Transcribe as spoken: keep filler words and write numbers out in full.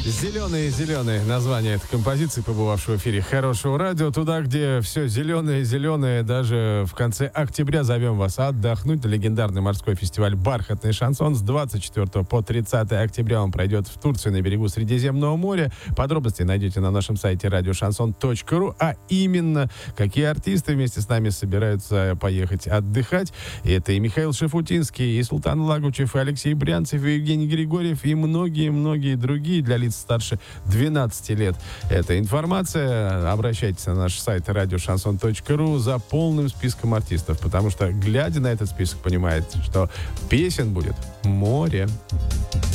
Зеленые-зеленые название этой композиции, побывавшего в эфире Хорошего радио. Туда, где все зеленое-зеленое, даже в конце октября зовем вас отдохнуть на легендарный морской фестиваль «Бархатный шансон». С двадцать четвёртого по тридцатое октября он пройдет в Турции на берегу Средиземного моря. Подробности найдете на нашем сайте радиошансон точка ру. А именно, какие артисты вместе с нами собираются поехать отдыхать. Это и Михаил Шафутинский, и Султан Лагучев, и Алексей Брянцев, и Евгений Григорьев, и многие-многие другие для лиц старше двенадцати лет. Эта информация. Обращайтесь на наш сайт радиошансон точка ру за полным списком артистов, потому что, глядя на этот список, понимаете, что песен будет море.